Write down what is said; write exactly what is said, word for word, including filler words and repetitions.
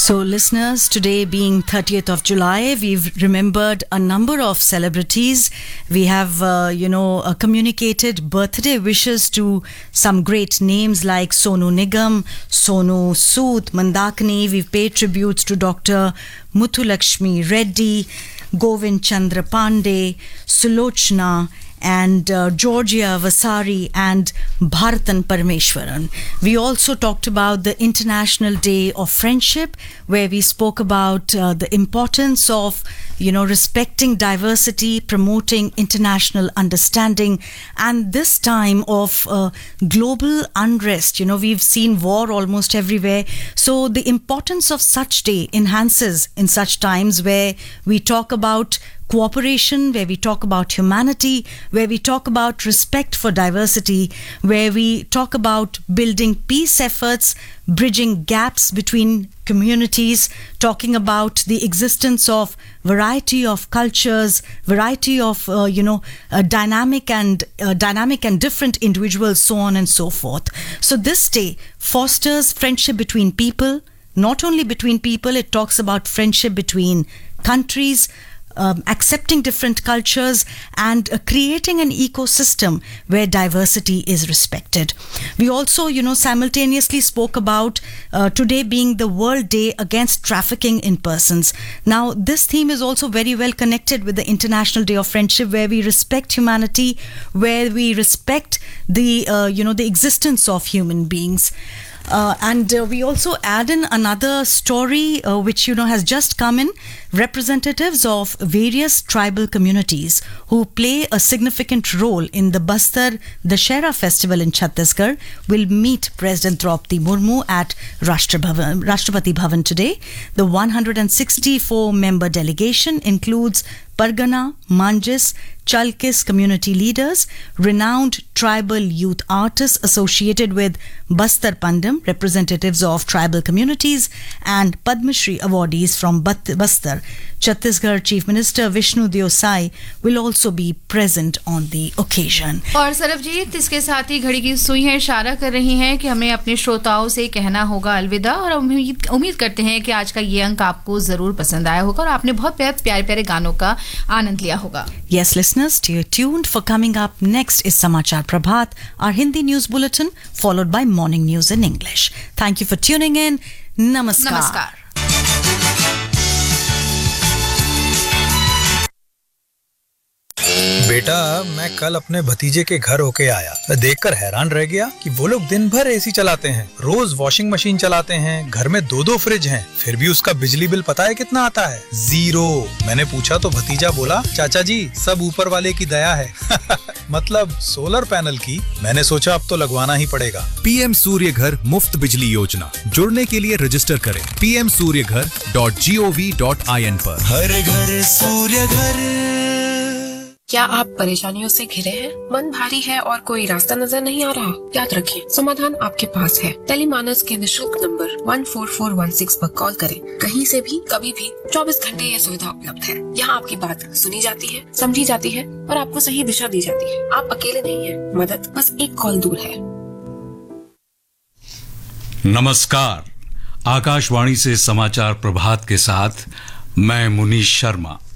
So, listeners, today being thirtieth of July, we've remembered a number of celebrities. We have, uh, you know, uh, communicated birthday wishes to some great names like Sonu Nigam, Sonu Sood, Mandakini. We've paid tributes to Doctor Muthulakshmi Reddy, Govind Chandra Pandey, Sulochana, and uh, Georgia Vasari and Bharatan Parameshwaran. We also talked about the International Day of Friendship, where we spoke about uh, the importance of, you know, respecting diversity, promoting international understanding, and this time of uh, global unrest. You know, we've seen war almost everywhere. So the importance of such day enhances in such times where we talk about cooperation, where we talk about humanity, where we talk about respect for diversity, where we talk about building peace efforts, bridging gaps between communities, talking about the existence of variety of cultures, variety of uh, you know uh, dynamic and uh, dynamic and different individuals, so on and so forth. So this day fosters friendship between people. Not only between people, it talks about friendship between countries, Um, accepting different cultures and uh, creating an ecosystem where diversity is respected. We also, you know, simultaneously spoke about uh, today being the World Day Against Trafficking in Persons. Now, this theme is also very well connected with the International Day of Friendship, where we respect humanity, where we respect the, uh, you know, the existence of human beings. Uh, and uh, we also add in another story uh, which, you know, has just come in. Representatives of various tribal communities who play a significant role in the Bastar Dashera festival in Chhattisgarh will meet President Draupadi Murmu at Rashtra Bhavan, Rashtrapati Bhavan today. The one hundred sixty-four member delegation includes Pargana, Manjis, Chalkis community leaders, renowned tribal youth artists associated with Bastar Pandam, representatives of tribal communities, and Padma Shri awardees from Bastar. Chhattisgarh Chief Minister Vishnu Deosai will also be present on the occasion. और सरबजीत, इसके साथ ही घड़ी की सुइयां इशारा कर रही हैं कि हमें अपने श्रोताओं से कहना होगा अलविदा, और उम्मीद उम्मीद करते हैं कि आज का ये अंक आपको जरूर पसंद आया होगा और आपने बहुत प्यारे प्यारे गानों का आनंद लिया होगा. Yes, listeners, stay tuned. For coming up next is Samachar Prabhat, our Hindi news bulletin, followed by morning news in English. Thank you for tuning in. Namaskar. Namaskar. बेटा, मैं कल अपने भतीजे के घर होके आया. मैं देखकर हैरान रह गया कि वो लोग दिन भर एसी चलाते हैं, रोज वॉशिंग मशीन चलाते हैं, घर में दो दो फ्रिज हैं, फिर भी उसका बिजली बिल पता है कितना आता है? जीरो. मैंने पूछा तो भतीजा बोला, चाचा जी सब ऊपर वाले की दया है. मतलब सोलर पैनल की. मैंने सोचा अब तो लगवाना ही पड़ेगा. पीएम सूर्य घर मुफ्त बिजली योजना. जुड़ने के लिए रजिस्टर करें पी एम सूर्य घर dot G O V dot I N पर. हर घर सूर्य घर. क्या आप परेशानियों से घिरे हैं? मन भारी है और कोई रास्ता नजर नहीं आ रहा? याद रखें, समाधान आपके पास है. टेलीमानस के निशुल्क number one four four one six पर कॉल करें. कहीं से भी, कभी भी, चौबीस घंटे यह सुविधा उपलब्ध है. यहाँ आपकी बात सुनी जाती है, समझी जाती है और आपको सही दिशा दी जाती है. आप अकेले नहीं हैं. मदद बस एक कॉल दूर है. नमस्कार. आकाशवाणी से समाचार प्रभात के साथ मैं मुनीश शर्मा.